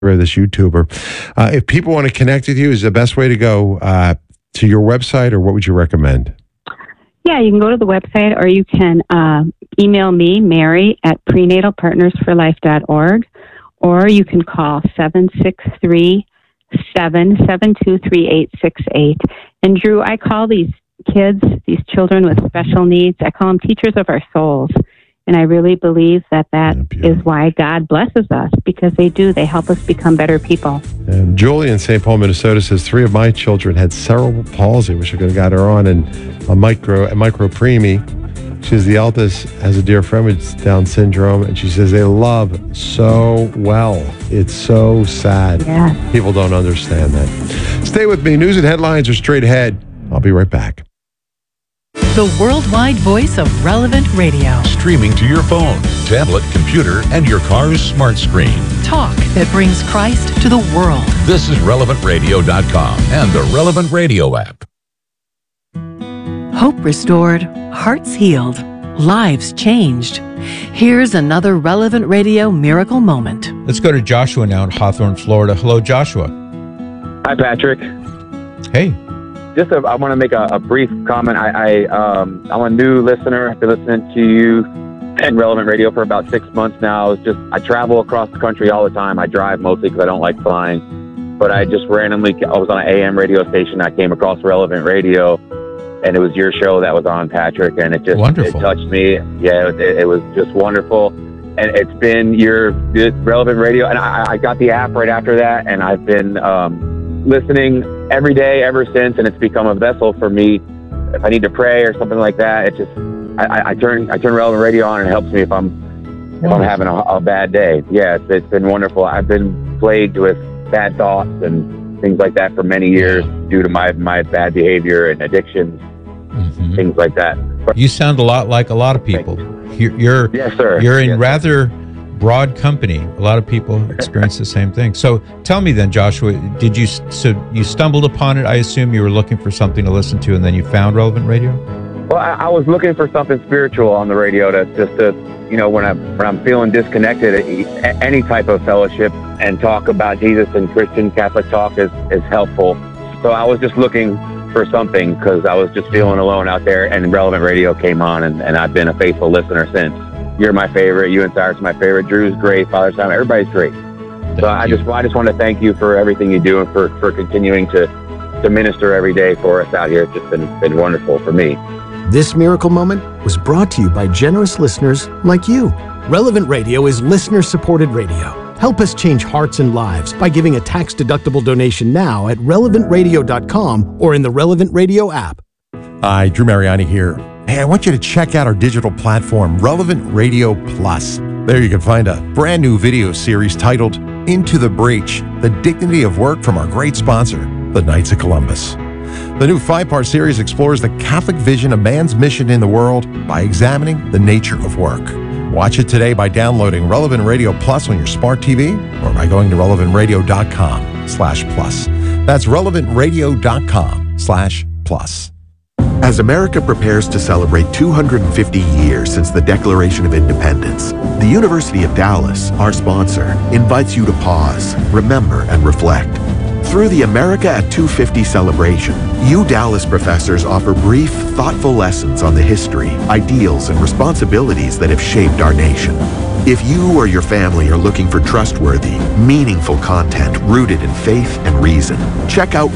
this YouTuber. If people want to connect with you, is the best way to go to your website, or what would you recommend? Yeah, you can go to the website, or you can email me, Mary, at prenatalpartnersforlife.org, or you can call 763-772-3868. And Drew, I call these kids, these children with special needs, I call them teachers of our souls. And I really believe that is why God blesses us, because they do. They help us become better people. And Julie in St. Paul, Minnesota says 3 of my children had cerebral palsy. Wish I could have got her on, and a micro preemie. She's the eldest, has a dear friend with Down syndrome, and she says they love so well. It's so sad. Yeah. People don't understand that. Stay with me. News and headlines are straight ahead. I'll be right back. The worldwide voice of Relevant Radio. Streaming to your phone, tablet, computer, and your car's smart screen. Talk that brings Christ to the world. This is RelevantRadio.com and the Relevant Radio app. Hope restored, hearts healed, lives changed. Here's another Relevant Radio miracle moment. Let's go to Joshua now in Hawthorne, Florida. Hello, Joshua. Hi, Patrick. Hey. I want to make a brief comment. I'm a new listener. I've been listening to you and Relevant Radio for about 6 months now. I travel across the country all the time. I drive mostly because I don't like flying. But I just randomly, I was on an AM radio station. I came across Relevant Radio, and it was your show that was on, Patrick, and it touched me. Yeah, it was just wonderful. And it's been your Relevant Radio, and I got the app right after that, and I've been listening every day ever since, and it's become a vessel for me. If I need to pray or something like that, it just I turn Relevant Radio on, and it helps me if I'm having a bad day. Yeah, it's been wonderful. I've been plagued with bad thoughts and things like that for many years due to my bad behavior and addictions, things like that. You sound a lot like a lot of people. Yes, sir. You're in rather broad company. A lot of people experience the same thing. So tell me then, Joshua, you stumbled upon it? I assume you were looking for something to listen to, and then you found Relevant Radio? Well, I was looking for something spiritual on the radio to when I'm feeling disconnected, any type of fellowship and talk about Jesus and Christian Catholic talk is helpful. So I was just looking for something because I was just feeling alone out there, and Relevant Radio came on, and I've been a faithful listener since. You're my favorite. You and Cyrus are my favorite. Drew's great. Father Simon, everybody's great. So I just want to thank you for everything you do, and for continuing to minister every day for us out here. It's just been wonderful for me. This miracle moment was brought to you by generous listeners like you. Relevant Radio is listener-supported radio. Help us change hearts and lives by giving a tax-deductible donation now at relevantradio.com or in the Relevant Radio app. Hi, Drew Mariani here. Hey, I want you to check out our digital platform, Relevant Radio Plus. There you can find a brand new video series titled Into the Breach, The Dignity of Work from our great sponsor, the Knights of Columbus. The new 5-part series explores the Catholic vision of man's mission in the world by examining the nature of work. Watch it today by downloading Relevant Radio Plus on your smart TV or by going to relevantradio.com/plus. That's relevantradio.com/plus. As America prepares to celebrate 250 years since the Declaration of Independence, the University of Dallas, our sponsor, invites you to pause, remember, and reflect. Through the America at 250 celebration, Dallas professors offer brief, thoughtful lessons on the history, ideals, and responsibilities that have shaped our nation. If you or your family are looking for trustworthy, meaningful content rooted in faith and reason, check out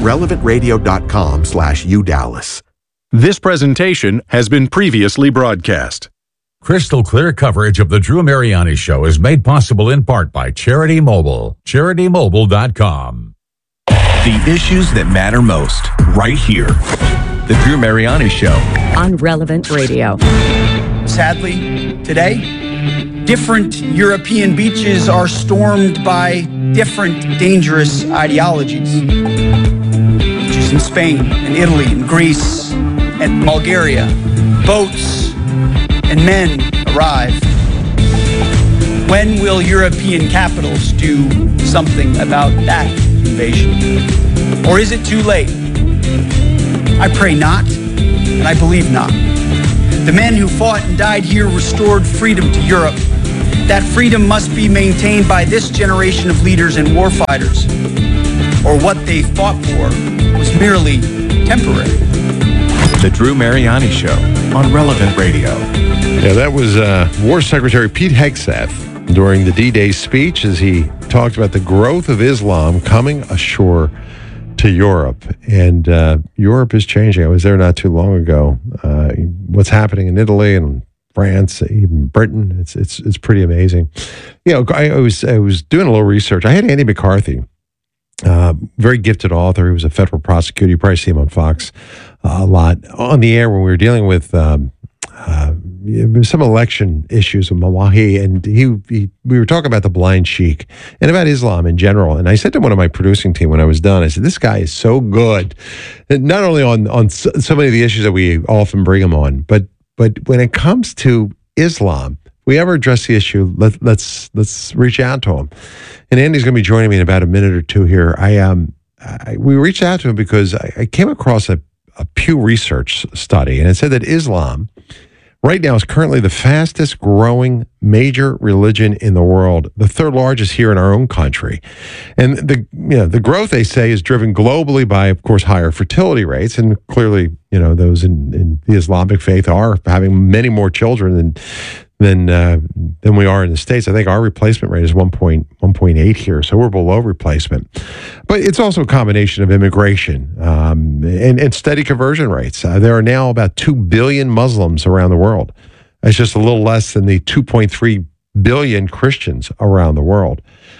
relevantradio.com/UDallas. This presentation has been previously broadcast. Crystal clear coverage of the Drew Mariani Show is made possible in part by Charity Mobile. CharityMobile.com. The issues that matter most, right here. The Drew Mariani Show. On Relevant Radio. Sadly, today, different European beaches are stormed by different dangerous ideologies. Beaches in Spain and Italy and Greece and Bulgaria. Boats and men arrive. When will European capitals do something about that invasion? Or is it too late? I pray not, and I believe not. The men who fought and died here restored freedom to Europe, That freedom must be maintained by this generation of leaders and warfighters, or what they fought for was merely temporary. The Drew Mariani Show on Relevant Radio. Yeah, that was War Secretary Pete Hegseth during the D-Day speech as he talked about the growth of Islam coming ashore to Europe. And Europe is changing. I was there not too long ago. What's happening in Italy and France, even Britain, it's pretty amazing. You know, I was doing a little research. I had Andy McCarthy, very gifted author. He was a federal prosecutor. You probably see him on Fox a lot on the air when we were dealing with some election issues with Mawahi, and we were talking about the blind sheik and about Islam in general. And I said to one of my producing team when I was done, I said, this guy is so good, not only on so many of the issues that we often bring him on, but when it comes to Islam, if we ever address the issue, let's reach out to him. And Andy's going to be joining me in about a minute or two here. We reached out to him because I came across a Pew Research study, and it said that Islam right now is currently the fastest growing major religion in the world, the third largest here in our own country. And the growth, they say, is driven globally by, of course, higher fertility rates. And clearly, those in the Islamic faith are having many more children than we are in the States. I think our replacement rate is 1.8 here, so we're below replacement. But it's also a combination of immigration and steady conversion rates. There are now about 2 billion Muslims around the world. It's just a little less than the 2.3 billion Christians around the world.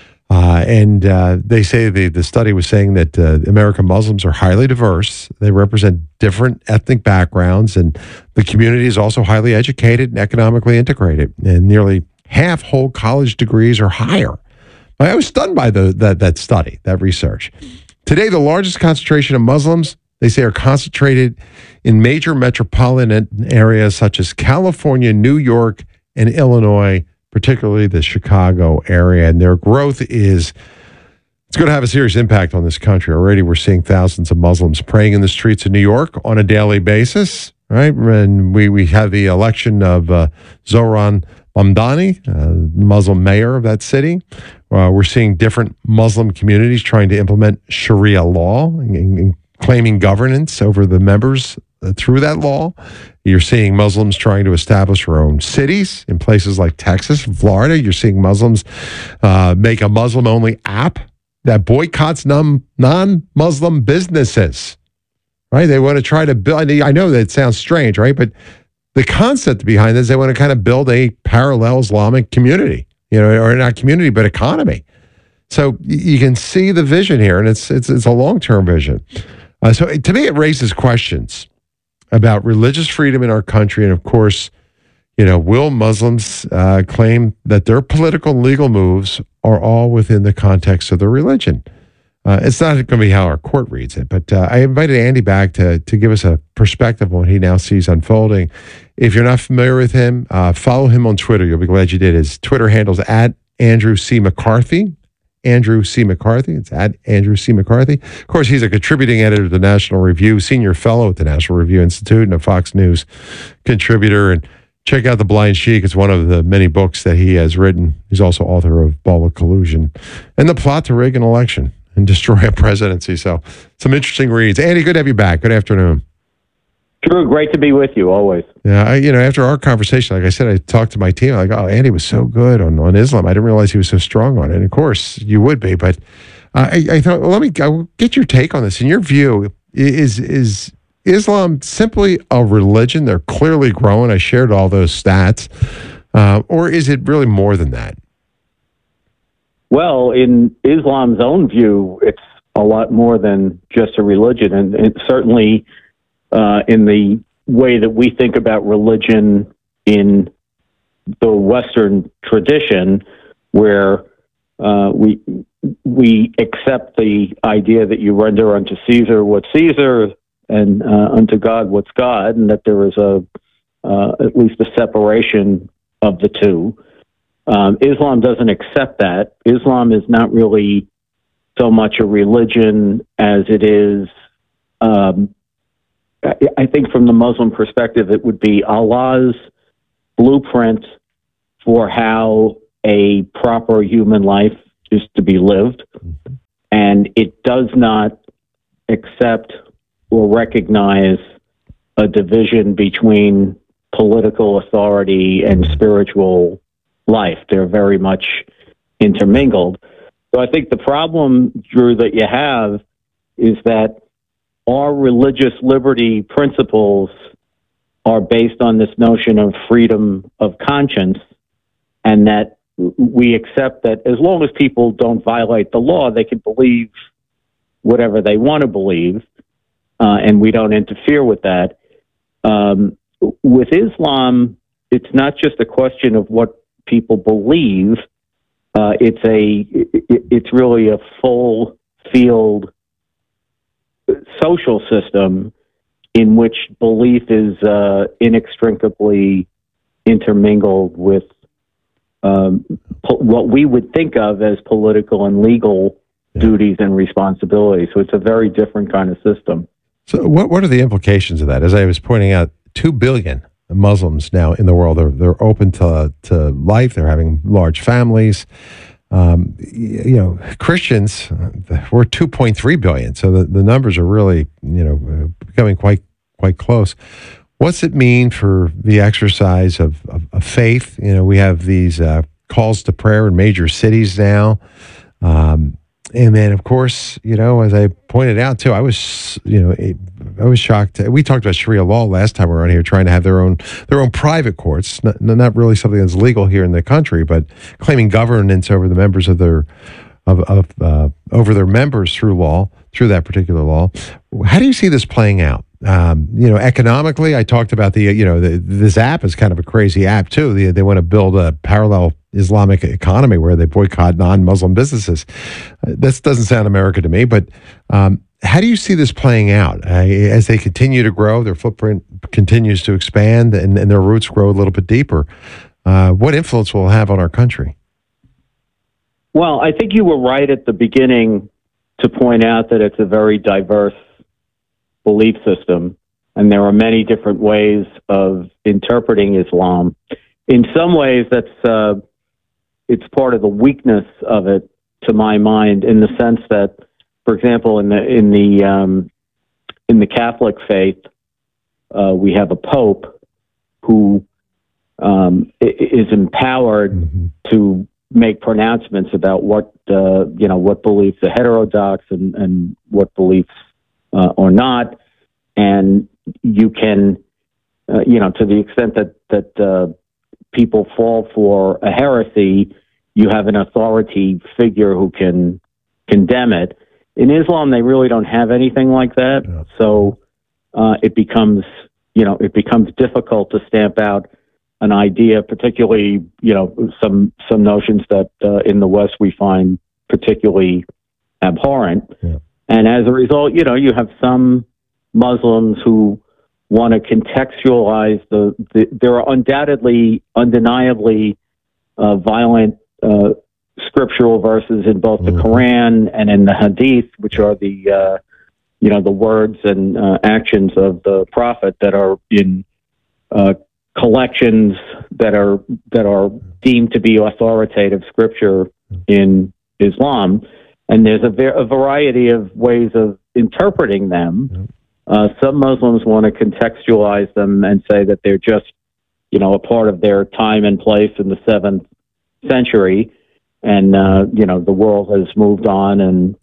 And they say the study was saying that American Muslims are highly diverse. They represent different ethnic backgrounds, and the community is also highly educated and economically integrated. And nearly half hold college degrees or higher. I was stunned by that study, that research. Today, the largest concentration of Muslims, they say, are concentrated in major metropolitan areas such as California, New York, and Illinois, particularly the Chicago area. And their growth it's going to have a serious impact on this country. Already we're seeing thousands of Muslims praying in the streets of New York on a daily basis, right? And we have the election of Zohran Mamdani, Muslim mayor of that city. We're seeing different Muslim communities trying to implement Sharia law and claiming governance over the members through that law. You're seeing Muslims trying to establish their own cities in places like Texas and Florida. You're seeing Muslims make a Muslim-only app that boycotts non-Muslim businesses, right? They want to try to build, I know that sounds strange, right? But the concept behind this, they want to kind of build a parallel Islamic community, or not community, but economy. So you can see the vision here, and it's a long-term vision. So to me, it raises questions about religious freedom in our country. And of course, will Muslims claim that their political and legal moves are all within the context of their religion? It's not going to be how our court reads it, but I invited Andy back to give us a perspective on what he now sees unfolding. If you're not familiar with him, follow him on Twitter. You'll be glad you did. His Twitter handle's @Andrew C. McCarthy. Andrew C. McCarthy. It's @Andrew C. McCarthy. Of course, he's a contributing editor at the National Review, senior fellow at the National Review Institute, and a Fox News contributor. And check out The Blind Sheik. It's one of the many books that he has written. He's also author of Ball of Collusion and The Plot to Rig an Election and Destroy a Presidency. So some interesting reads. Andy, good to have you back. Good afternoon. Drew, great to be with you always. Yeah, after our conversation, like I said, I talked to my team. Like, oh, Andy was so good on Islam. I didn't realize he was so strong on it. And of course, you would be. But I thought, well, I'll get your take on this. In your view, is Islam simply a religion? They're clearly growing. I shared all those stats. Or is it really more than that? Well, in Islam's own view, it's a lot more than just a religion. And it certainly in the way that we think about religion in the Western tradition, where we accept the idea that you render unto Caesar what's Caesar and unto God what's God, and that there is at least a separation of the two. Islam doesn't accept that. Islam is not really so much a religion as it is. I think from the Muslim perspective, it would be Allah's blueprint for how a proper human life is to be lived, and it does not accept or recognize a division between political authority and spiritual life. They're very much intermingled. So I think the problem, Drew, that you have is that our religious liberty principles are based on this notion of freedom of conscience, and that we accept that as long as people don't violate the law, they can believe whatever they want to believe, and we don't interfere with that. With Islam, it's not just a question of what people believe. It's really a full field social system in which belief is inextricably intermingled with what we would think of as political and legal duties and responsibilities. So it's a very different kind of system. So what are the implications of that? As I was pointing out, 2 billion Muslims now in the world. They're open to life. They're having large families. Christians, we're 2.3 billion. So the numbers are really, becoming quite close. What's it mean for the exercise of faith? We have these calls to prayer in major cities now. And then, of course, as I pointed out too, I was shocked. We talked about Sharia law last time we were on here, trying to have their own private courts, not really something that's legal here in the country, but claiming governance over the members of their over their members through that particular law. How do you see this playing out? Economically, I talked about this app is kind of a crazy app too. They want to build a parallel Islamic economy where they boycott non-Muslim businesses. This doesn't sound America to me, but how do you see this playing out as they continue to grow? Their footprint continues to expand, and their roots grow a little bit deeper. What influence will it have on our country? Well, I think you were right at the beginning to point out that it's a very diverse belief system, and there are many different ways of interpreting Islam. In some ways, it's part of the weakness of it, to my mind, in the sense that, for example, in the Catholic faith, we have a pope who is empowered to make pronouncements about what beliefs are heterodox and what beliefs or not, and you can, to the extent that people fall for a heresy, you have an authority figure who can condemn it. In Islam, they really don't have anything like that, so it becomes difficult to stamp out an idea, particularly some notions that in the West we find particularly abhorrent. Yeah. And as a result, you have some Muslims who want to contextualize there are undeniably violent scriptural verses in both the Quran and in the Hadith, which are the words and actions of the Prophet that are in collections that are deemed to be authoritative scripture in Islam. And there's a variety of ways of interpreting them. Some Muslims want to contextualize them and say that they're just, a part of their time and place in the 7th century, and the world has moved on, and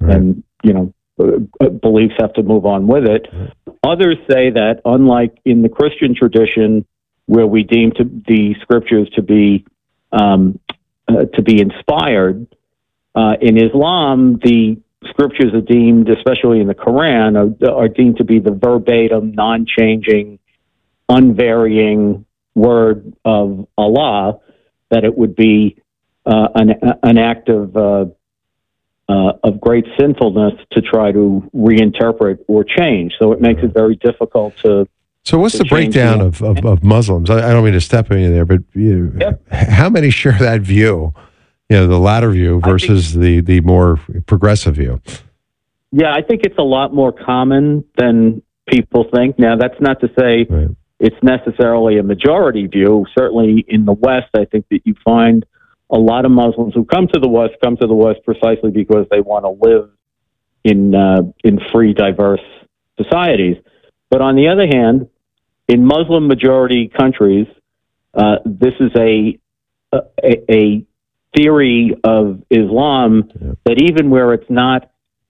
beliefs have to move on with it. Others say that, unlike in the Christian tradition, where we deem the scriptures to be inspired, in Islam, the scriptures are deemed, especially in the Quran, are deemed to be the verbatim, non-changing, unvarying word of Allah, that it would be an act of great sinfulness to try to reinterpret or change. So it makes it very difficult to. So what's the breakdown of Muslims? I don't mean to step in there, but how many share that view? The latter view versus the more progressive view. Yeah, I think it's a lot more common than people think. Now, that's not to say it's necessarily a majority view. Certainly in the West, I think that you find a lot of Muslims who come to the West precisely because they want to live in free, diverse societies. But on the other hand, in Muslim majority countries, this is a theory of Islam that even where it's not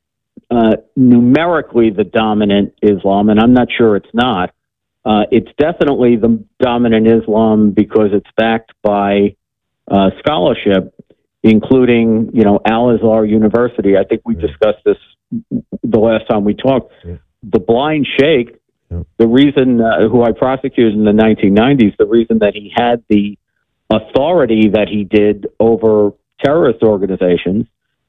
numerically the dominant Islam, and I'm not sure it's not, it's definitely the dominant Islam because it's backed by scholarship, including, Al-Azhar University. I think we discussed this the last time we talked. The blind sheikh, the reason who I prosecuted in the 1990s, the reason that he had the authority that he did over terrorist organizations,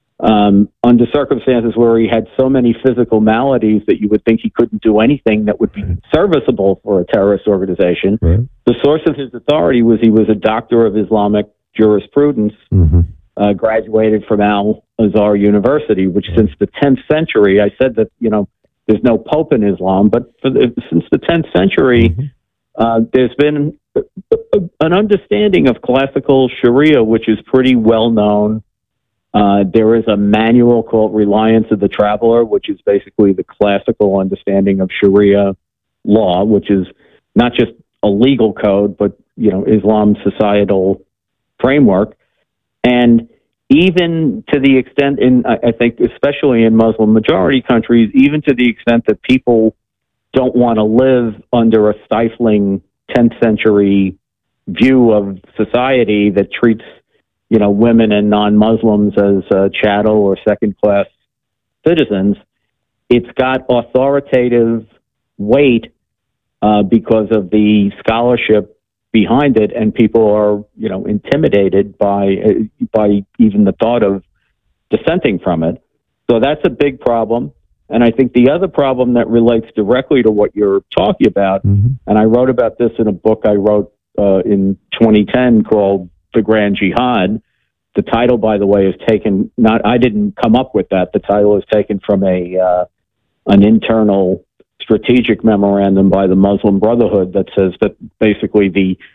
under circumstances where he had so many physical maladies that you would think he couldn't do anything that would be serviceable for a terrorist organization. The source of his authority was he was a doctor of Islamic jurisprudence, graduated from Al-Azhar University, which since the 10th century, I said that, there's no pope in Islam, but since the 10th century, there's been an understanding of classical Sharia, which is pretty well known. There is a manual called Reliance of the Traveler, which is basically the classical understanding of Sharia law, which is not just a legal code, but, Islam's societal framework. And even to the extent I think, especially in Muslim majority countries, even to the extent that people don't want to live under a stifling 10th century view of society that treats, women and non-Muslims as chattel or second-class citizens, it's got authoritative weight because of the scholarship behind it, and people are, intimidated by even the thought of dissenting from it. So that's a big problem. And I think the other problem that relates directly to what you're talking about, and I wrote about this in a book I wrote in 2010 called The Grand Jihad. The title, by the way, is taken, I didn't come up with that. The title is taken from an internal strategic memorandum by the Muslim Brotherhood that says that basically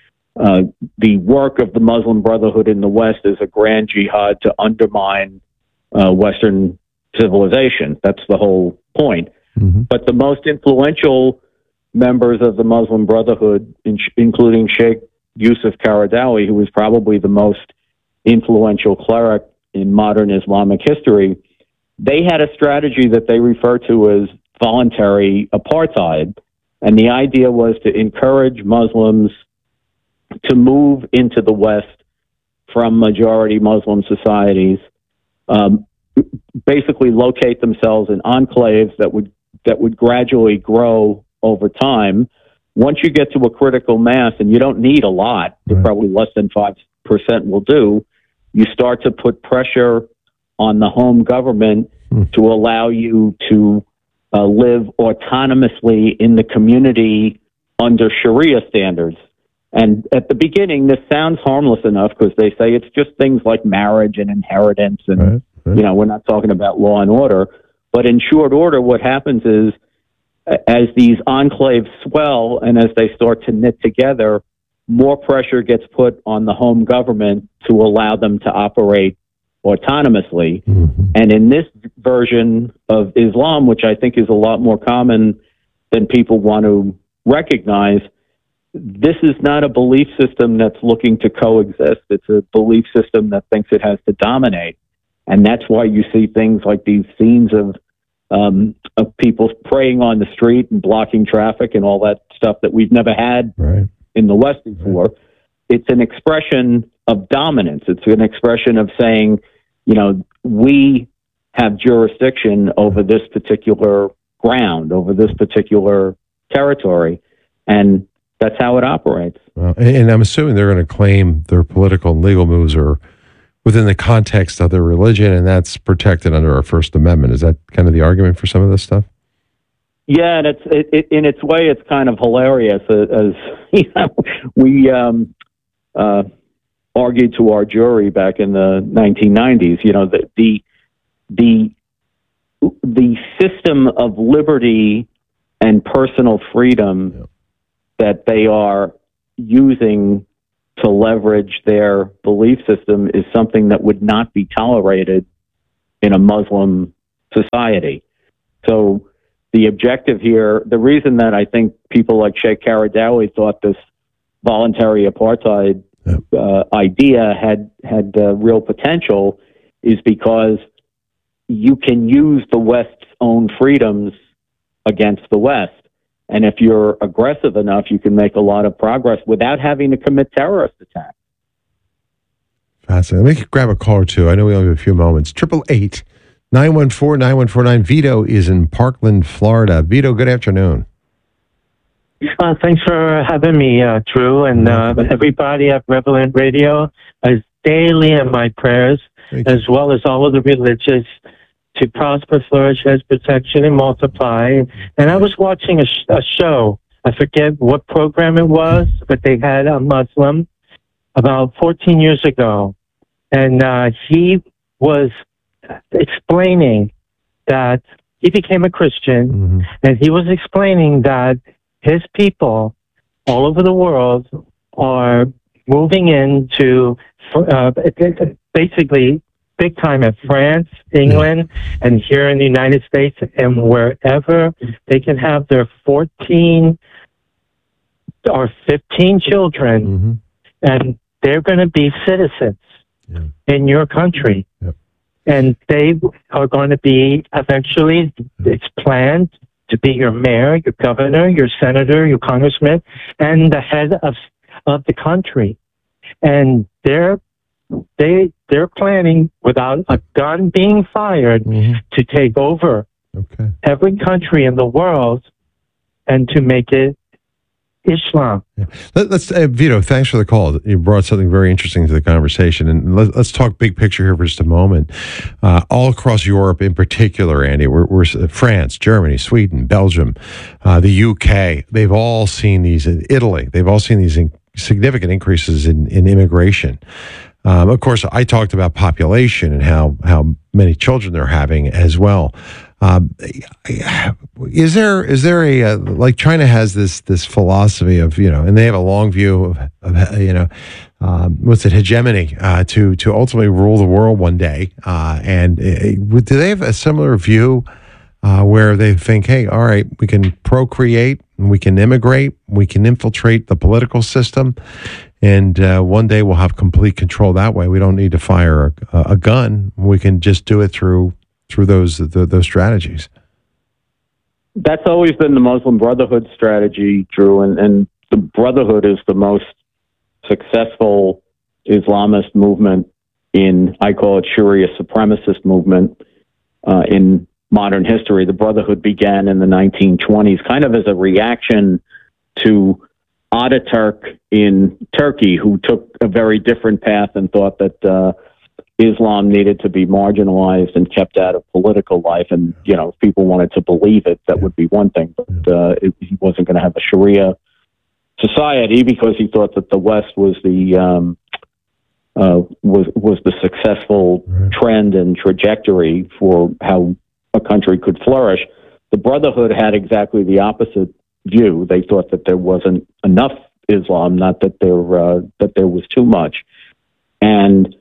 the work of the Muslim Brotherhood in the West is a grand jihad to undermine Western civilization. That's the whole point. But the most influential members of the Muslim Brotherhood, including Sheikh Yusuf Qaradawi, who was probably the most influential cleric in modern Islamic history, they had a strategy that they refer to as voluntary apartheid. And the idea was to encourage Muslims to move into the West from majority Muslim societies, basically locate themselves in enclaves that would gradually grow over time. Once you get to a critical mass, and you don't need a lot, probably less than 5% will do, you start to put pressure on the home government to allow you to live autonomously in the community under Sharia standards. And at the beginning, this sounds harmless enough because they say it's just things like marriage and inheritance, and we're not talking about law and order. But in short order, what happens is, as these enclaves swell and as they start to knit together, more pressure gets put on the home government to allow them to operate autonomously. And in this version of Islam, which I think is a lot more common than people want to recognize, this is not a belief system that's looking to coexist. It's a belief system that thinks it has to dominate. And that's why you see things like these scenes of people praying on the street and blocking traffic and all that stuff that we've never had in the West before. It's an expression of dominance. It's an expression of saying, we have jurisdiction over this particular ground, over this particular territory. And that's how it operates. Well, and I'm assuming they're going to claim their political and legal moves are within the context of their religion, and that's protected under our First Amendment. Is that kind of the argument for some of this stuff? Yeah, and in its way, it's kind of hilarious. As we argued to our jury back in the 1990s, the system of liberty and personal freedom that they are using to leverage their belief system is something that would not be tolerated in a Muslim society. So the objective here, the reason that I think people like Sheikh Qaradawi thought this voluntary apartheid idea had real potential is because you can use the West's own freedoms against the West. And if you're aggressive enough, you can make a lot of progress without having to commit terrorist attacks. Fascinating. Let me grab a call or two. I know we only have a few moments. 888-914-9149. Vito is in Parkland, Florida. Vito, good afternoon. Thanks for having me, Drew, and everybody at Relevant Radio is daily in my prayers, as well as all of the religious, to prosper, flourish, as protection, and multiply. And I was watching a show. I forget what program it was, but they had a Muslim about 14 years ago. And he was explaining that he became a Christian, and he was explaining that his people all over the world are moving into basically big time at France, England, and here in the United States, and wherever they can have their 14 or 15 children, and they're going to be citizens in your country. And they are going to be eventually, it's planned to be your mayor, your governor, your senator, your congressman, and the head of the country. And they're planning, without a gun being fired, to take over every country in the world and to make it Islam. Let's Vito, thanks for the call. You brought something very interesting to the conversation, and let's talk big picture here for just a moment. All across Europe, in particular, Andy, we're France, Germany, Sweden, Belgium, the UK. They've all seen these. Italy, they've all seen these significant increases in immigration. Of course, I talked about population and how many children they're having as well. Is there a like China has this philosophy of, and they have a long view of hegemony to ultimately rule the world one day, and do they have a similar view where they think, hey, all right, we can procreate, we can immigrate, we can infiltrate the political system, and one day we'll have complete control that way. We don't need to fire a gun. We can just do it through those strategies. That's always been the Muslim Brotherhood strategy, Drew, and the Brotherhood is the most successful Islamist movement I call it Sharia supremacist movement in modern history. The Brotherhood began in the 1920s, kind of as a reaction to Ataturk in Turkey, who took a very different path and thought that Islam needed to be marginalized and kept out of political life. And, if people wanted to believe it, that would be one thing. But he wasn't going to have a Sharia society because he thought that the West was the successful trend and trajectory for how a country could flourish. The Brotherhood had exactly the opposite view. They thought that there wasn't enough Islam, not that there was too much. And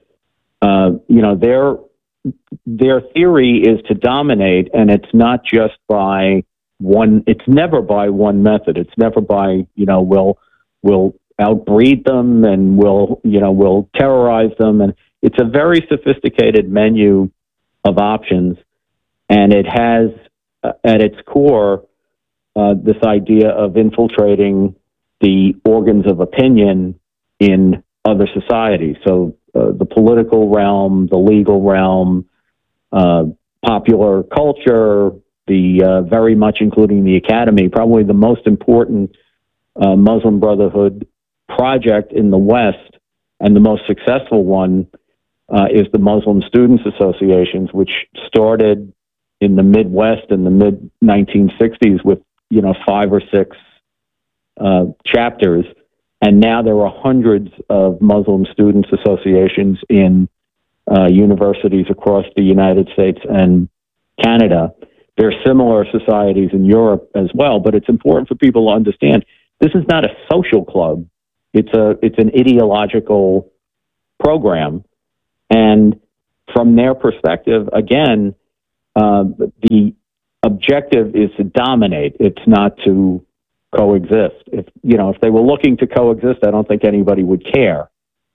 their theory is to dominate, and it's not just by one. It's never by one method. It's never by we'll outbreed them and we'll terrorize them, and it's a very sophisticated menu of options, and it has at its core this idea of infiltrating the organs of opinion in other societies. So the political realm, the legal realm, popular culture, the very much including the academy. Probably the most important Muslim Brotherhood project in the West, and the most successful one, is the Muslim Students Associations, which started in the Midwest in the mid-1960s with 5 or 6 chapters. And now there are hundreds of Muslim students associations in universities across the United States and Canada. There are similar societies in Europe as well, but it's important for people to understand this is not a social club. It's an ideological program, and from their perspective, again, the objective is to dominate. It's not to coexist. If they were looking to coexist, I don't think anybody would care.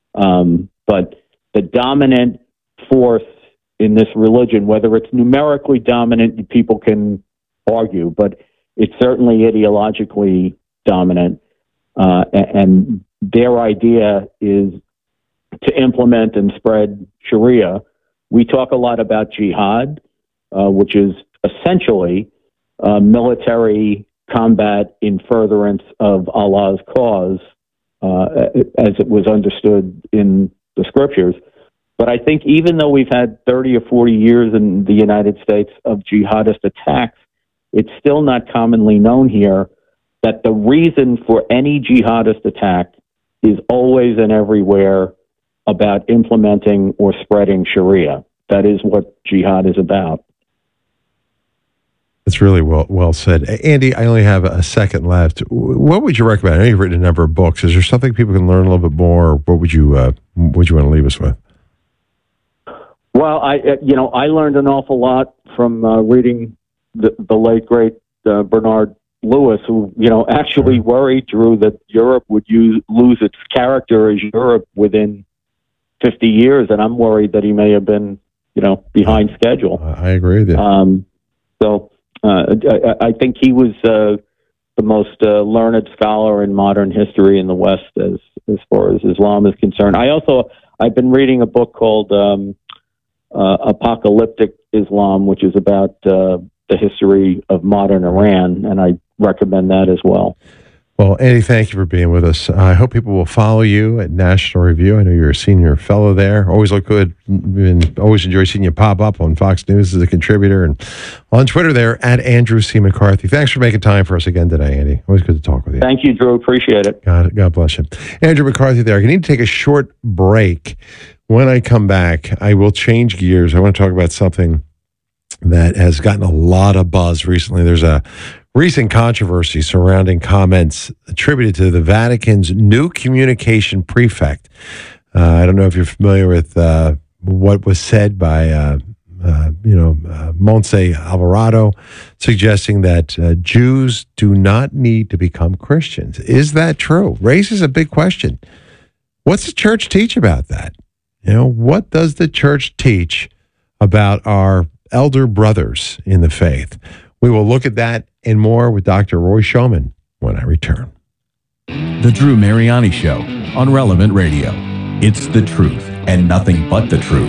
But the dominant force in this religion, whether it's numerically dominant, people can argue, but it's certainly ideologically dominant. And their idea is to implement and spread Sharia. We talk a lot about jihad, which is essentially military combat in furtherance of Allah's cause, as it was understood in the scriptures. But I think even though we've had 30 or 40 years in the United States of jihadist attacks, it's still not commonly known here that the reason for any jihadist attack is always and everywhere about implementing or spreading Sharia. That is what jihad is about. That's really well said. Andy, I only have a second left. What would you recommend? I know you've written a number of books. Is there something people can learn a little bit more? Or what would you want to leave us with? Well, I learned an awful lot from reading the late, great Bernard Lewis, who, actually worried, Drew, that Europe would lose its character as Europe within 50 years. And I'm worried that he may have been, behind schedule. I agree with you. So I think he was the most learned scholar in modern history in the West as far as Islam is concerned. I've been reading a book called Apocalyptic Islam, which is about the history of modern Iran, and I recommend that as well. Well, Andy, thank you for being with us. I hope people will follow you at National Review. I know you're a senior fellow there. Always look good, and always enjoy seeing you pop up on Fox News as a contributor, and on Twitter there at Andrew C. McCarthy. Thanks for making time for us again today, Andy. Always good to talk with you. Thank you, Drew. Appreciate it. God bless you. Andrew McCarthy there. I need to take a short break. When I come back, I will change gears. I want to talk about something that has gotten a lot of buzz recently. There's a recent controversy surrounding comments attributed to the Vatican's new communication prefect. I don't know if you're familiar with what was said by Montse Alvarado, suggesting that Jews do not need to become Christians. Is that true? Raises a big question. What's the church teach about that? What does the church teach about our elder brothers in the faith? We will look at that and more with Dr. Roy Schoeman when I return. The Drew Mariani Show on Relevant Radio. It's the truth and nothing but the truth.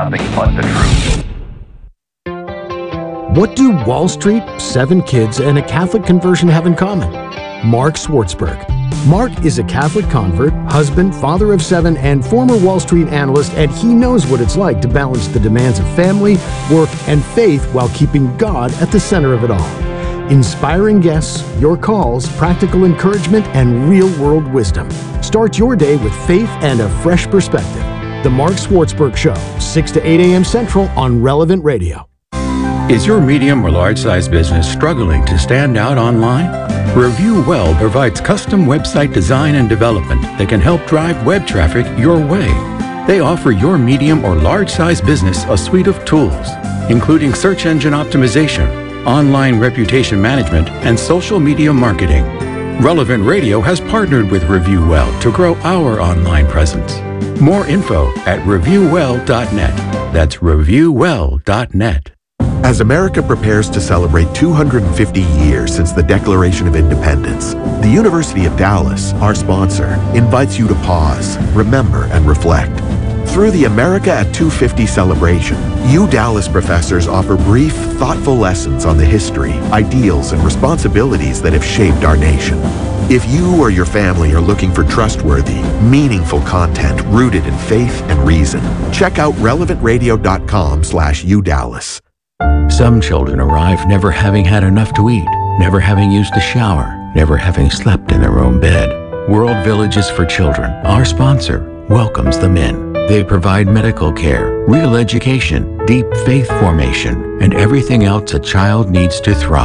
What do Wall Street, 7 kids, and a Catholic conversion have in common? Mark Swartzberg. Mark is a Catholic convert, husband, father of 7, and former Wall Street analyst, and he knows what it's like to balance the demands of family, work, and faith while keeping God at the center of it all. Inspiring guests, your calls, practical encouragement, and real-world wisdom. Start your day with faith and a fresh perspective. The Mark Swartzberg Show, 6 to 8 a.m. Central on Relevant Radio. Is your medium or large-size business struggling to stand out online? Review Well provides custom website design and development that can help drive web traffic your way. They offer your medium or large-size business a suite of tools, including search engine optimization, online reputation management, and social media marketing. Relevant Radio has partnered with Review Well to grow our online presence. More info at reviewwell.net. That's reviewwell.net. As America prepares to celebrate 250 years since the Declaration of Independence, the University of Dallas, our sponsor, invites you to pause, remember, and reflect. Through the America at 250 celebration, Dallas professors offer brief, thoughtful lessons on the history, ideals, and responsibilities that have shaped our nation. If you or your family are looking for trustworthy, meaningful content rooted in faith and reason, check out relevantradio.com/UDallas. Some children arrive never having had enough to eat, never having used a shower, never having slept in their own bed. World Villages for Children, our sponsor, welcomes them in. They provide medical care, real education, deep faith formation, and everything else a child needs to thrive.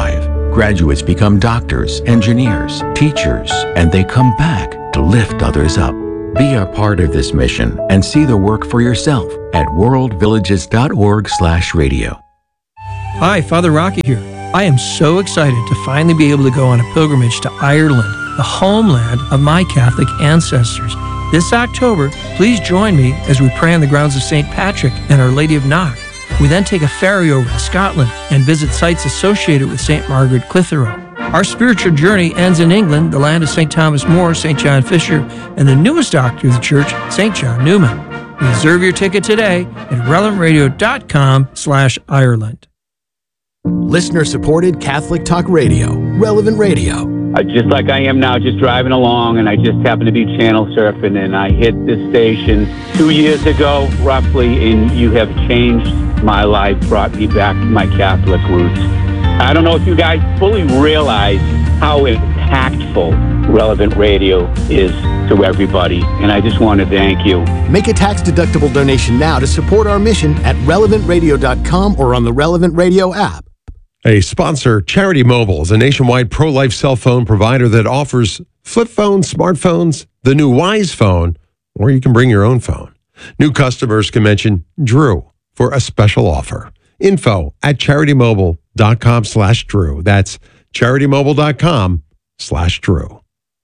Graduates become doctors, engineers, teachers, and they come back to lift others up. Be a part of this mission and see the work for yourself at worldvillages.org/radio. Hi, Father Rocky here. I am so excited to finally be able to go on a pilgrimage to Ireland, the homeland of my Catholic ancestors. This October, please join me as we pray on the grounds of St. Patrick and Our Lady of Knock. We then take a ferry over to Scotland and visit sites associated with St. Margaret Clitheroe. Our spiritual journey ends in England, the land of St. Thomas More, St. John Fisher, and the newest doctor of the church, St. John Newman. Reserve your ticket today at relevantradio.com/Ireland. Listener-supported Catholic Talk Radio, Relevant Radio. Just like I am now, just driving along, and I just happened to be channel surfing, and I hit this station 2 years ago, roughly, and you have changed my life, brought me back to my Catholic roots. I don't know if you guys fully realize how impactful Relevant Radio is to everybody, and I just want to thank you. Make a tax-deductible donation now to support our mission at relevantradio.com or on the Relevant Radio app. A sponsor, Charity Mobile, is a nationwide pro-life cell phone provider that offers flip phones, smartphones, the new Wise phone, or you can bring your own phone. New customers can mention Drew for a special offer. Info at CharityMobile.com/Drew. That's CharityMobile.com/Drew.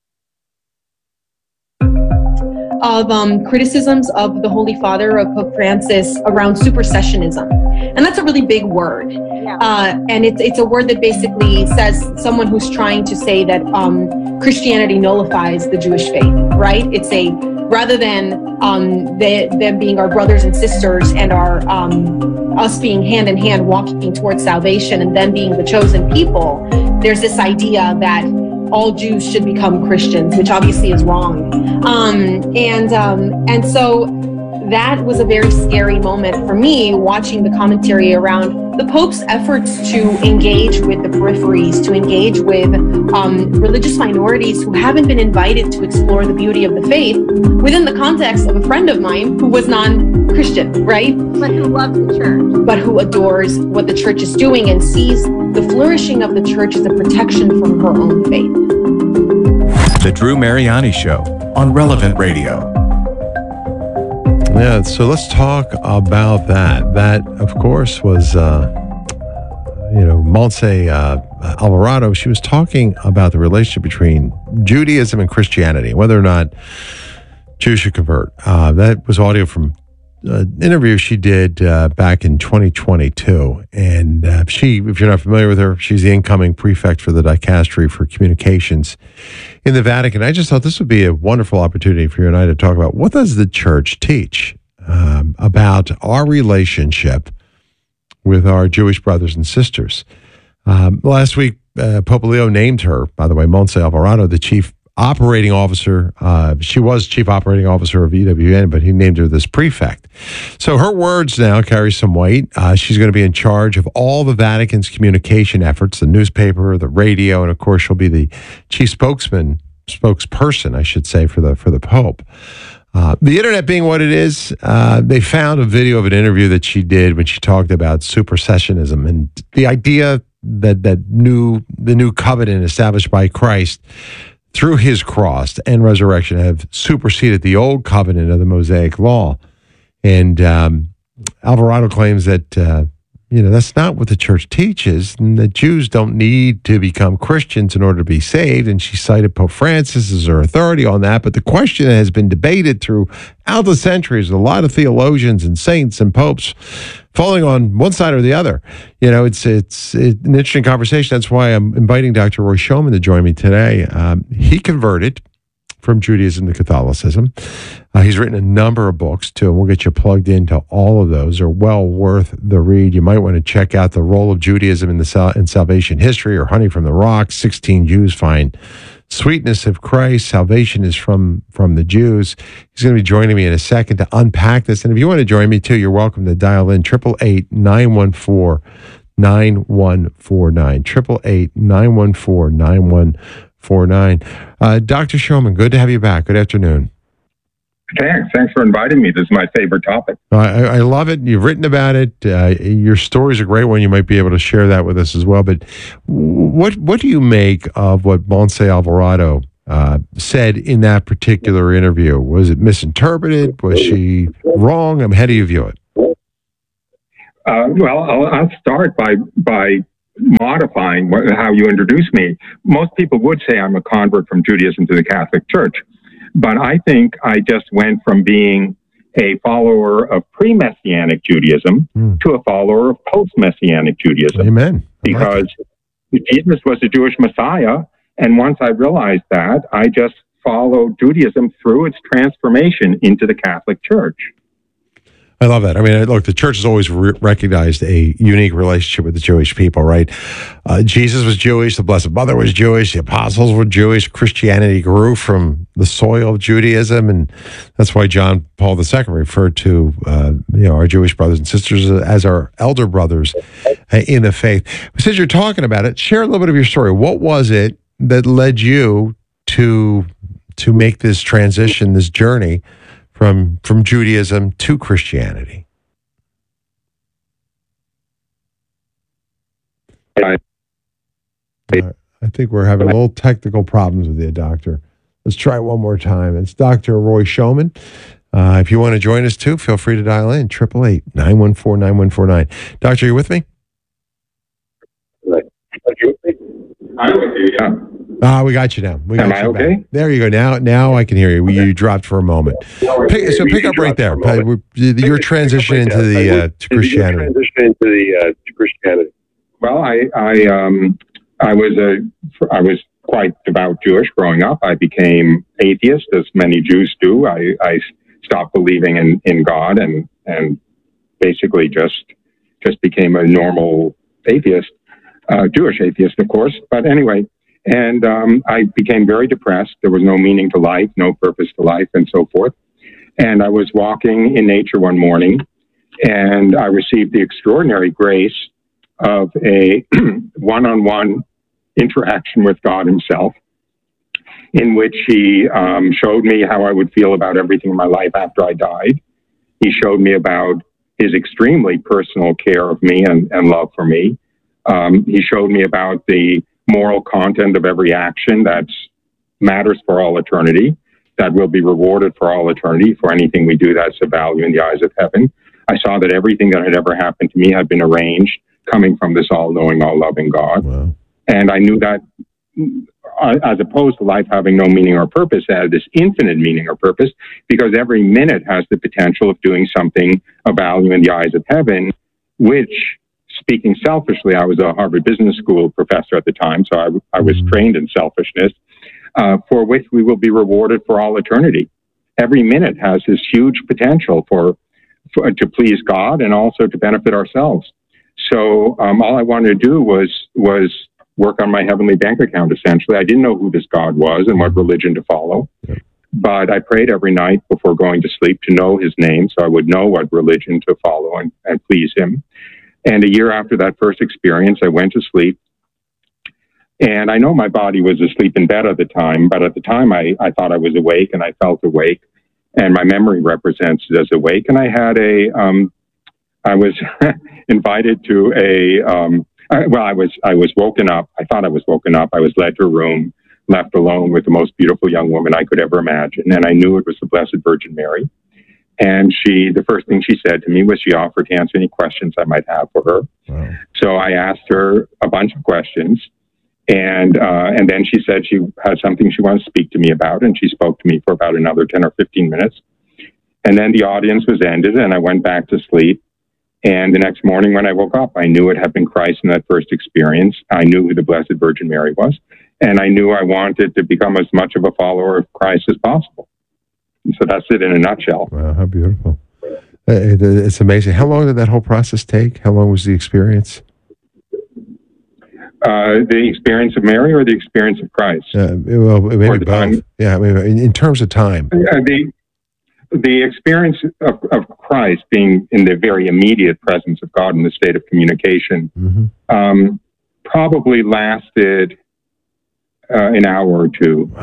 Of criticisms of the Holy Father, of Pope Francis, around supersessionism. And that's a really big word. And it's a word that basically says someone who's trying to say that Christianity nullifies the Jewish faith, right? It's a, rather than them being our brothers and sisters and our us being hand in hand walking towards salvation and them being the chosen people, there's this idea that all Jews should become Christians, which obviously is wrong. And so that was a very scary moment for me, watching the commentary around the Pope's efforts to engage with the peripheries, to engage with religious minorities who haven't been invited to explore the beauty of the faith within the context of a friend of mine who was non-Christian, right? But who loves the church. But who adores what the church is doing and sees the flourishing of the church as a protection from her own faith. The Drew Mariani Show on Relevant Radio. Yeah, so let's talk about that. That, of course, was, Montse Alvarado. She was talking about the relationship between Judaism and Christianity, whether or not Jews should convert. That was audio from an interview she did back in 2022. And she, if you're not familiar with her, she's the incoming prefect for the Dicastery for Communications in the Vatican. I just thought this would be a wonderful opportunity for you and I to talk about what does the church teach about our relationship with our Jewish brothers and sisters. Last week, Pope Leo named her, by the way, Montse Alvarado, the chief operating officer. She was chief operating officer of EWN, but he named her this prefect. So her words now carry some weight. She's going to be in charge of all the Vatican's communication efforts, the newspaper, the radio, and of course she'll be the chief spokesperson, I should say, for the Pope. The internet being what it is, they found a video of an interview that she did when she talked about supersessionism and the idea that the new covenant established by Christ through his cross and resurrection have superseded the old covenant of the Mosaic law. And Alvarado claims that, that's not what the church teaches, and that Jews don't need to become Christians in order to be saved. And she cited Pope Francis as her authority on that. But the question has been debated throughout the centuries, a lot of theologians and saints and popes falling on one side or the other. It's an interesting conversation. That's why I'm inviting Dr. Roy Schoeman to join me today. He converted from Judaism to Catholicism. He's written a number of books, too, and we'll get you plugged into all of those. They're well worth the read. You might want to check out The Role of Judaism in Salvation History or Honey from the Rock, 16 Jews Find Sweetness of Christ. Salvation is from the Jews. He's going to be joining me in a second to unpack this. And if you want to join me, too, you're welcome to dial in 888-914-9149. 888-914-9149. Dr. Schoeman, good to have you back. Good afternoon. Thanks for inviting me. This is my favorite topic. I love it. You've written about it. Your story's a great one. You might be able to share that with us as well. But what do you make of what Montse Alvarado said in that particular interview? Was it misinterpreted? Was she wrong? How do you view it? Well, I'll start by modifying how you introduce me. Most people would say I'm a convert from Judaism to the Catholic Church. But I think I just went from being a follower of pre-Messianic Judaism to a follower of post-Messianic Judaism. Amen. Because Jesus was the Jewish Messiah, and once I realized that, I just followed Judaism through its transformation into the Catholic Church. I love that. I mean, look, the church has always recognized a unique relationship with the Jewish people, right? Jesus was Jewish. The Blessed Mother was Jewish. The apostles were Jewish. Christianity grew from the soil of Judaism. And that's why John Paul II referred to, our Jewish brothers and sisters as our elder brothers in the faith. Since you're talking about it, share a little bit of your story. What was it that led you to make this transition, this journey from Judaism to Christianity? I think we're having a little technical problems with you, Doctor. Let's try one more time. It's Dr. Roy Schoeman. If you want to join us too, feel free to dial in, 888-914-9149. Doctor, you with me? I'm with you, yeah. We got you now. Am I okay? Back. There you go. Now I can hear you. You dropped for a moment. Pick up right there. Your transition into the to Christianity. Well, I was quite devout Jewish growing up. I became atheist, as many Jews do. I stopped believing in God and basically just became a normal atheist, Jewish atheist, of course. But anyway. And I became very depressed. There was no meaning to life, no purpose to life, and so forth. And I was walking in nature one morning, and I received the extraordinary grace of a one-on-one interaction with God himself, in which he showed me how I would feel about everything in my life after I died. He showed me about his extremely personal care of me and love for me. He showed me about the moral content of every action that matters for all eternity, that will be rewarded for all eternity for anything we do that's of value in the eyes of heaven. I saw that everything that had ever happened to me had been arranged, coming from this all-knowing, all-loving God. Wow. And I knew that as opposed to life having no meaning or purpose, it had this infinite meaning or purpose, because every minute has the potential of doing something of value in the eyes of heaven, which, speaking selfishly, I was a Harvard Business School professor at the time, so I was trained in selfishness, for which we will be rewarded for all eternity. Every minute has this huge potential to please God and also to benefit ourselves. So all I wanted to do was work on my heavenly bank account, essentially. I didn't know who this God was and what religion to follow, but I prayed every night before going to sleep to know his name, so I would know what religion to follow and please him. And a year after that first experience, I went to sleep. And I know my body was asleep in bed at the time, but at the time I thought I was awake and I felt awake. And my memory represents it as awake. And I had I was invited to I was woken up. I thought I was woken up. I was led to a room, left alone with the most beautiful young woman I could ever imagine. And I knew it was the Blessed Virgin Mary. And the first thing she said to me was she offered to answer any questions I might have for her. Wow. So I asked her a bunch of questions, and then she said she had something she wanted to speak to me about, and she spoke to me for about another 10 or 15 minutes. And then the audience was ended, and I went back to sleep. And the next morning when I woke up, I knew it had been Christ in that first experience. I knew who the Blessed Virgin Mary was, and I knew I wanted to become as much of a follower of Christ as possible. So that's it in a nutshell. Wow, how beautiful. It's amazing. How long did that whole process take? How long was the experience? The experience of Mary or the experience of Christ? Well, maybe both. Time? Yeah, in terms of time. The experience of Christ being in the very immediate presence of God in the state of communication probably lasted an hour or two. Wow.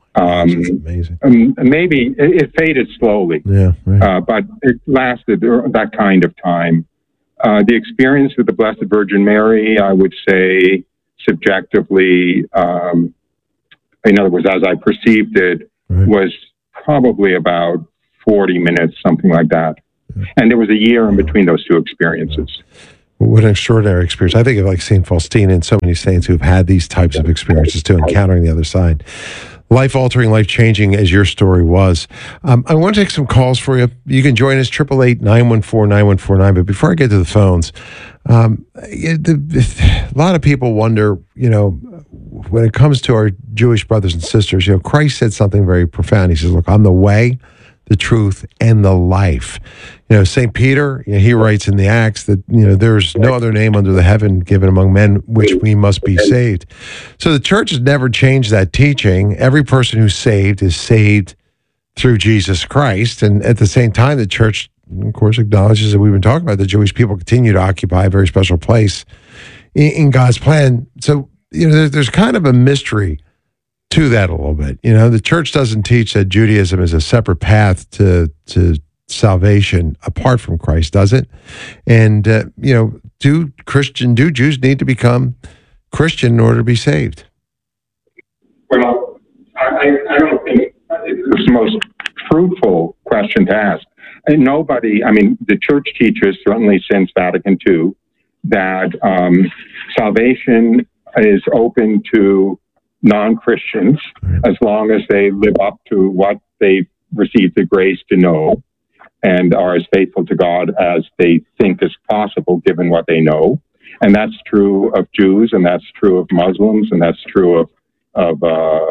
Amazing. Maybe it faded slowly. Yeah, right. But it lasted that kind of time. The experience with the Blessed Virgin Mary, I would say, subjectively, in other words, as I perceived it, was probably about 40 minutes, something like that. And there was a year in between those two experiences. What an extraordinary experience. I think of like St. Faustina and so many saints who've had these types of experiences too, encountering the other side. Life-altering, life-changing as your story was. I want to take some calls for you. You can join us, 888-914-9149. But before I get to the phones, a lot of people wonder, when it comes to our Jewish brothers and sisters, Christ said something very profound. He says, look, I'm the way, the truth, and the life. St. Peter, he writes in the Acts that, there's no other name under the heaven given among men which we must be saved. So the church has never changed that teaching. Every person who's saved is saved through Jesus Christ. And at the same time, the church, of course, acknowledges that we've been talking about the Jewish people continue to occupy a very special place in God's plan. So, there's kind of a mystery to that a little bit. The church doesn't teach that Judaism is a separate path to salvation apart from Christ, does it? And, do Jews need to become Christian in order to be saved? Well, I don't think it's the most fruitful question to ask. And the church teaches, certainly since Vatican II, that salvation is open to non-Christians as long as they live up to what they've received the grace to know and are as faithful to God as they think is possible given what they know. And that's true of Jews, and that's true of Muslims, and that's true of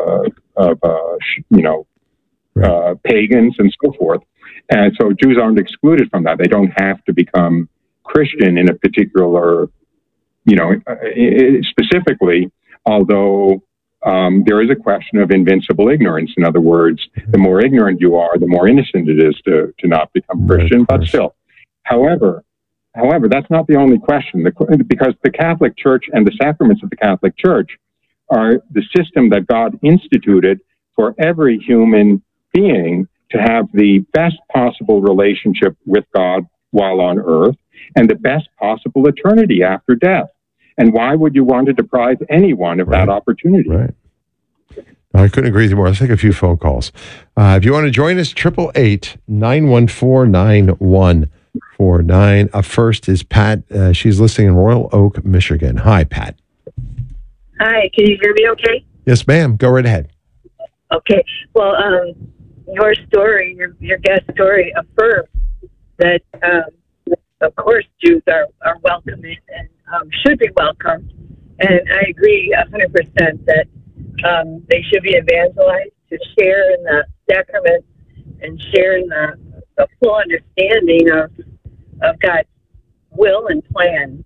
pagans and so forth. And so Jews aren't excluded from that. They don't have to become Christian in a particular, specifically, although there is a question of invincible ignorance. In other words, the more ignorant you are, the more innocent it is to not become Christian. But still, however, that's not the only question, because the Catholic Church and the sacraments of the Catholic Church are the system that God instituted for every human being to have the best possible relationship with God while on earth and the best possible eternity after death. And why would you want to deprive anyone of that opportunity? Right. I couldn't agree with you more. Let's take a few phone calls. If you want to join us, 888-914-9149. Up first is Pat. She's listening in Royal Oak, Michigan. Hi, Pat. Hi, can you hear me okay? Yes, ma'am. Go right ahead. Okay. Well, your story, your guest story affirms that, of course, Jews are welcome and should be welcomed. And I agree 100% that they should be evangelized to share in the sacraments and share in the full understanding of God's will and plan.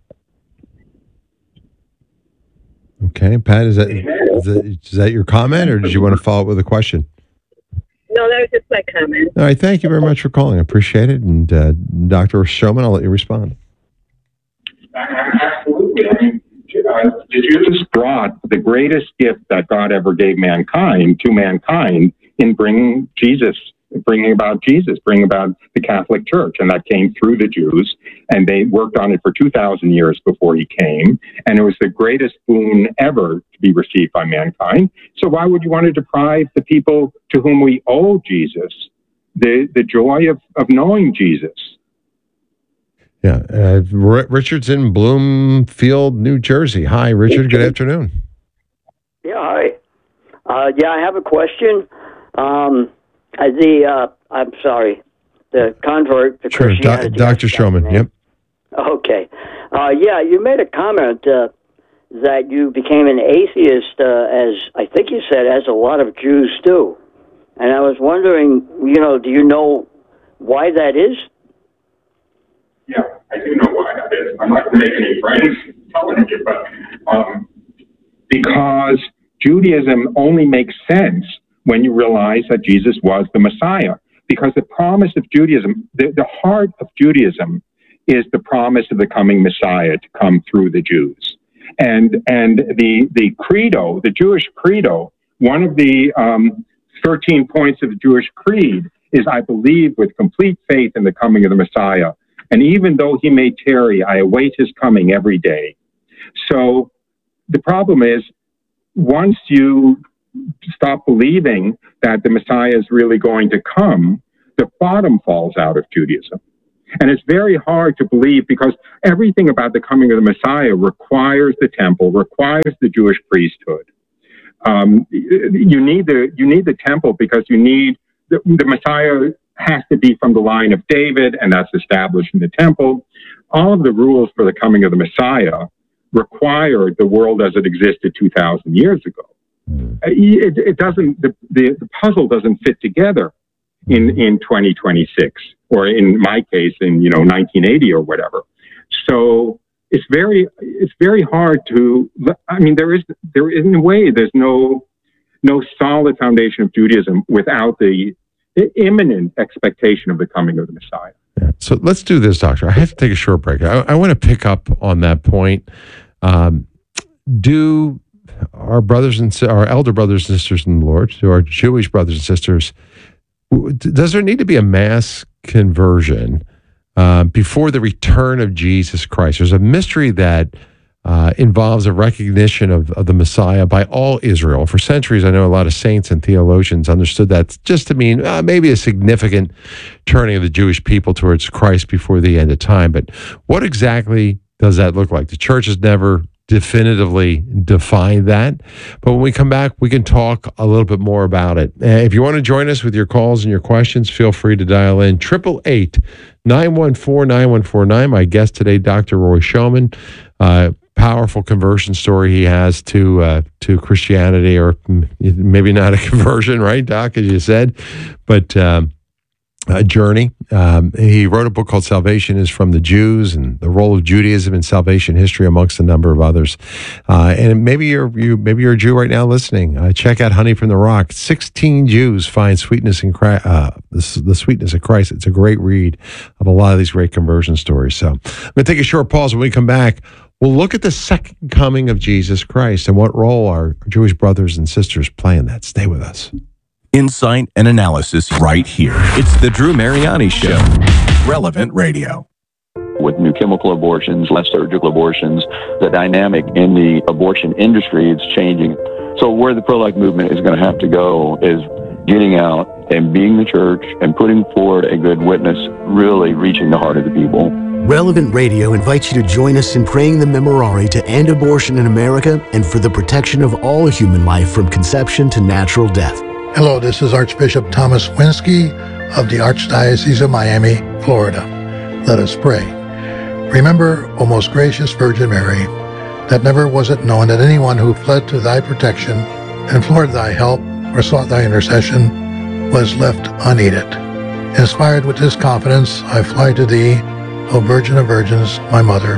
Okay, Pat, is that your comment, or did you want to follow up with a question? No, that was just my comment. All right, thank you very much for calling. I appreciate it. And Dr. Shulman, I'll let you respond. Absolutely. I mean, Jesus brought the greatest gift that God ever gave mankind to mankind in bringing about the Catholic Church. And that came through the Jews, and they worked on it for 2,000 years before he came. And it was the greatest boon ever to be received by mankind. So why would you want to deprive the people to whom we owe Jesus the joy of knowing Jesus? Yeah. Richard's in Bloomfield, New Jersey. Hi, Richard. Good afternoon. Yeah, hi. I have a question. I'm sorry, the convert to Christianity. Dr. Shulman, yep. Okay. You made a comment that you became an atheist, as I think you said, as a lot of Jews do. And I was wondering, do you know why that is? Yeah, I do know why that is. I'm not going to make any friends telling you, but because Judaism only makes sense when you realize that Jesus was the Messiah. Because the promise of Judaism, the heart of Judaism is the promise of the coming Messiah to come through the Jews. And the credo, the Jewish credo, one of the 13 points of the Jewish creed is, I believe with complete faith in the coming of the Messiah. And even though he may tarry, I await his coming every day. So the problem is, once you stop believing that the Messiah is really going to come, the bottom falls out of Judaism. And it's very hard to believe because everything about the coming of the Messiah requires the temple, requires the Jewish priesthood. You need the temple because you need the Messiah has to be from the line of David, and that's established in the temple. All of the rules for the coming of the Messiah required the world as it existed 2,000 years ago. It doesn't. The puzzle doesn't fit together in 2026, or in my case, in 1980 or whatever. So it's very hard to. I mean, there is in a way there's no solid foundation of Judaism without the imminent expectation of the coming of the Messiah. Yeah. So let's do this, Doctor. I have to take a short break. I want to pick up on that point. Do our our elder brothers and sisters in the Lord, to our Jewish brothers and sisters, does there need to be a mass conversion before the return of Jesus Christ? There's a mystery that involves a recognition of the Messiah by all Israel. For centuries, I know a lot of saints and theologians understood that just to mean maybe a significant turning of the Jewish people towards Christ before the end of time. But what exactly does that look like? The church has never definitively defined that. But when we come back, we can talk a little bit more about it. If you want to join us with your calls and your questions, feel free to dial in 888-914-9149. My guest today, Dr. Roy Schoeman. Powerful conversion story he has to Christianity, or maybe not a conversion, right, Doc, as you said, but a journey. He wrote a book called Salvation is from the Jews, and the role of Judaism in salvation history, amongst a number of others. And maybe you're a Jew right now listening. Check out Honey from the Rock. 16 Jews find sweetness in Christ, the sweetness of Christ. It's a great read of a lot of these great conversion stories. So I'm going to take a short pause. When we come back, we'll look at the second coming of Jesus Christ and what role our Jewish brothers and sisters play in that. Stay with us. Insight and analysis right here. It's the Drew Mariani Show. Relevant Radio. With new chemical abortions, less surgical abortions, the dynamic in the abortion industry is changing. So where the pro-life movement is going to have to go is getting out and being the church and putting forward a good witness, really reaching the heart of the people. Relevant Radio invites you to join us in praying the Memorare to end abortion in America and for the protection of all human life from conception to natural death. Hello, this is Archbishop Thomas Winsky of the Archdiocese of Miami, Florida. Let us pray. Remember, O most gracious Virgin Mary, that never was it known that anyone who fled to thy protection, implored thy help, or sought thy intercession was left unaided. Inspired with this confidence, I fly to thee, O Virgin of Virgins, my Mother.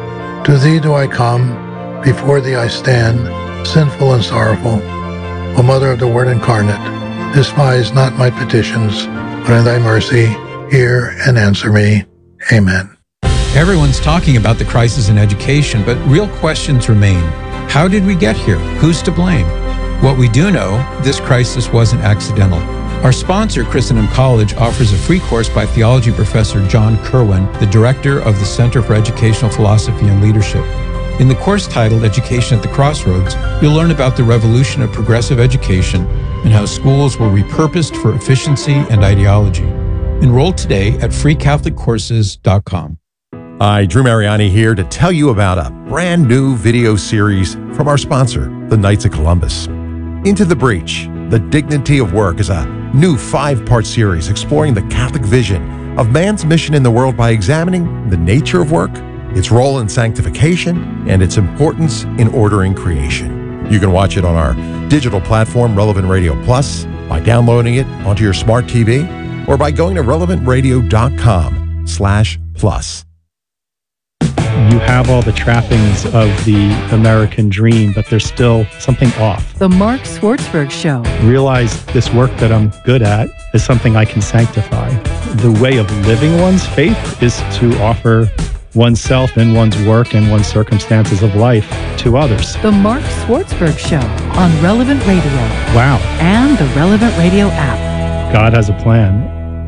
To thee do I come, before thee I stand, sinful and sorrowful. O Mother of the Word incarnate, despise not my petitions, but in thy mercy hear and answer me. Amen. Everyone's talking about the crisis in education, but real questions remain. How did we get here? Who's to blame? What we do know, this crisis wasn't accidental. Our sponsor, Christendom College, offers a free course by theology professor John Kerwin, the director of the Center for Educational Philosophy and Leadership. In the course titled Education at the Crossroads, you'll learn about the revolution of progressive education and how schools were repurposed for efficiency and ideology. Enroll today at freecatholiccourses.com. Hi, Drew Mariani here to tell you about a brand new video series from our sponsor, the Knights of Columbus. Into the Breach, The Dignity of Work is a new 5-part series exploring the Catholic vision of man's mission in the world by examining the nature of work, its role in sanctification, and its importance in ordering creation. You can watch it on our digital platform, Relevant Radio Plus, by downloading it onto your smart TV, or by going to relevantradio.com/plus. You have all the trappings of the American dream, but there's still something off. The Mark Schwartzberg Show. Realize this work that I'm good at is something I can sanctify. The way of living one's faith is to offer oneself and one's work and one's circumstances of life to others. The Mark Swartzberg Show on Relevant Radio. Wow. And the Relevant Radio app. God has a plan.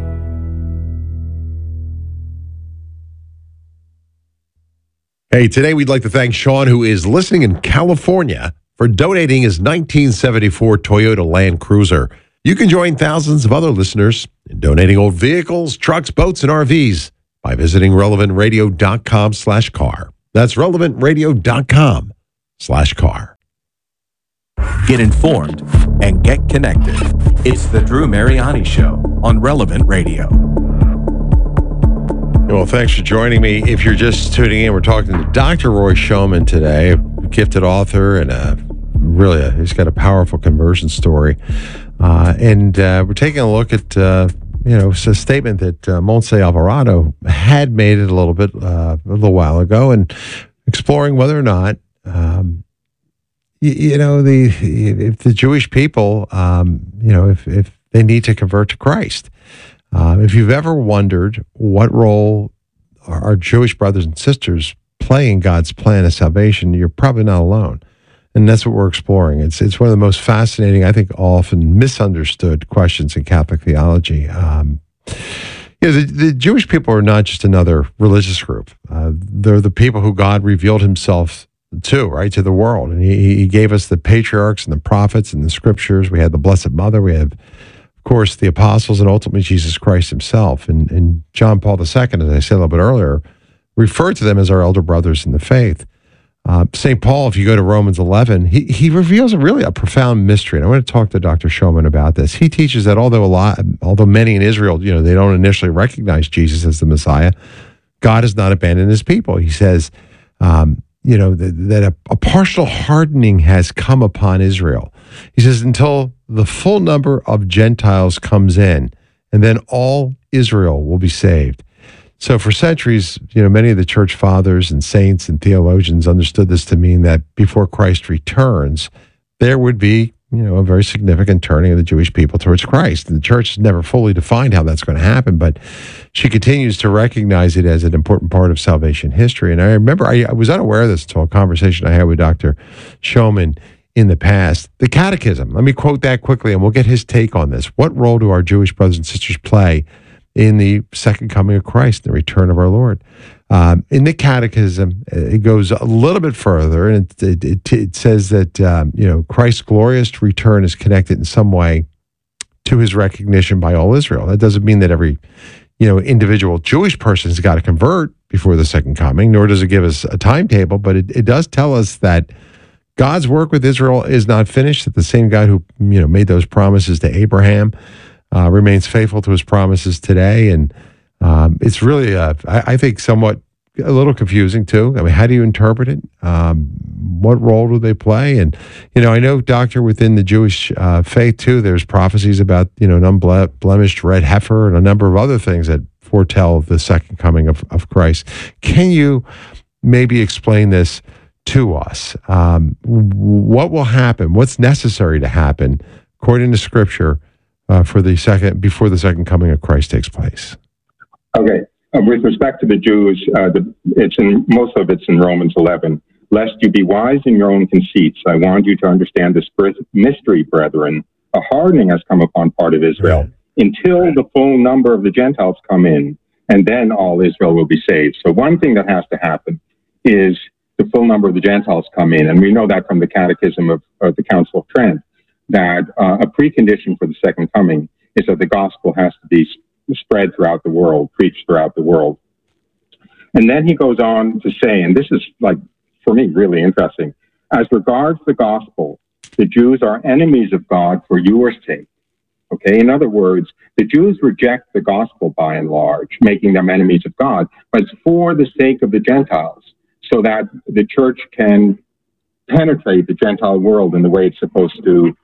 Hey, today we'd like to thank Sean, who is listening in California, for donating his 1974 Toyota Land Cruiser. You can join thousands of other listeners in donating old vehicles, trucks, boats, and RVs by visiting relevantradio.com/car. That's relevantradio.com/car. Get informed and get connected. It's the Drew Mariani Show on Relevant Radio. Well, thanks for joining me. If you're just tuning in, we're talking to Dr. Roy Schoeman today, a gifted author and he's got a powerful conversion story. And we're taking a look at, it's a statement that Montse Alvarado had made it a little while ago, and exploring whether or not, if the Jewish people, if they need to convert to Christ. If you've ever wondered what role our Jewish brothers and sisters play in God's plan of salvation, you're probably not alone. And that's what we're exploring. It's one of the most fascinating, I think, often misunderstood questions in Catholic theology. The Jewish people are not just another religious group. They're the people who God revealed himself to, right, to the world. And he gave us the patriarchs and the prophets and the scriptures. We had the Blessed Mother. We have, of course, the apostles, and ultimately Jesus Christ himself. And John Paul II, as I said a little bit earlier, referred to them as our elder brothers in the faith. St. Paul, if you go to Romans 11, he reveals a profound mystery. And I want to talk to Dr. Schoeman about this. He teaches that although many in Israel, they don't initially recognize Jesus as the Messiah, God has not abandoned his people. He says, that a partial hardening has come upon Israel. He says, until the full number of Gentiles comes in, and then all Israel will be saved. So for centuries, many of the church fathers and saints and theologians understood this to mean that before Christ returns, there would be, a very significant turning of the Jewish people towards Christ. And the church has never fully defined how that's going to happen, but she continues to recognize it as an important part of salvation history. And I remember I was unaware of this until a conversation I had with Dr. Schoeman in the past. The Catechism, let me quote that quickly and we'll get his take on this. What role do our Jewish brothers and sisters play in the second coming of Christ, the return of our Lord? In the Catechism, it goes a little bit further, and it says that Christ's glorious return is connected in some way to his recognition by all Israel. That doesn't mean that every individual Jewish person has got to convert before the second coming, nor does it give us a timetable, but it does tell us that God's work with Israel is not finished, that the same God who made those promises to Abraham remains faithful to his promises today. And it's really, I think, somewhat a little confusing too. I mean, how do you interpret it? What role do they play? And, I know, Doctor, within the Jewish faith too, there's prophecies about, an unblemished red heifer and a number of other things that foretell the second coming of Christ. Can you maybe explain this to us? What will happen? What's necessary to happen according to Scripture before the second coming of Christ takes place? Okay. With respect to the Jews, most of it's in Romans 11. Lest you be wise in your own conceits, I want you to understand this mystery, brethren. A hardening has come upon part of Israel until the full number of the Gentiles come in, and then all Israel will be saved. So one thing that has to happen is the full number of the Gentiles come in, and we know that from the Catechism of the Council of Trent, that a precondition for the second coming is that the gospel has to be spread throughout the world, preached throughout the world. And then he goes on to say, and this is, for me, really interesting, as regards the gospel, the Jews are enemies of God for your sake. Okay, in other words, the Jews reject the gospel by and large, making them enemies of God, but it's for the sake of the Gentiles, so that the church can penetrate the Gentile world in the way it's supposed to,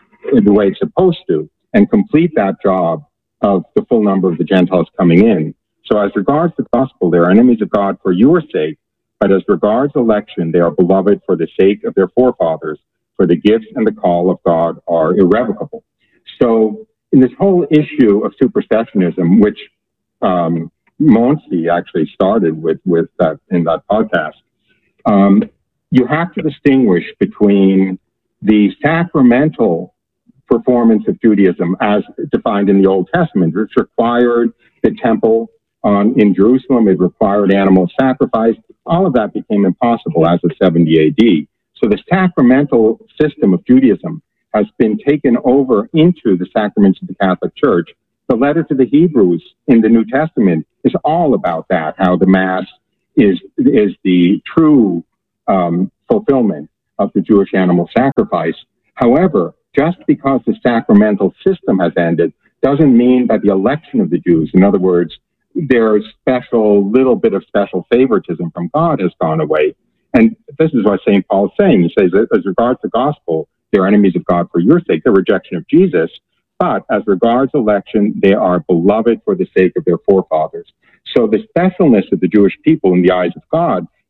and complete that job of the full number of the Gentiles coming in. So as regards the gospel, they are enemies of God for your sake, but as regards election, they are beloved for the sake of their forefathers, for the gifts and the call of God are irrevocable. So in this whole issue of supersessionism, which Monsky actually started with that in that podcast. You have to distinguish between the sacramental performance of Judaism as defined in the Old Testament, which required the temple in Jerusalem. It required animal sacrifice. All of that became impossible as of 70 AD. So the sacramental system of Judaism has been taken over into the sacraments of the Catholic Church. The letter to the Hebrews in the New Testament is all about that, how the Mass is the true fulfillment of the Jewish animal sacrifice. However, just because the sacramental system has ended doesn't mean that the election of the Jews, in other words, their little bit of special favoritism from God has gone away. And this is what St. Paul is saying. He says that as regards the gospel, they're enemies of God for your sake, their rejection of Jesus. But as regards election, they are beloved for the sake of their forefathers. So the specialness of the Jewish people in the eyes of God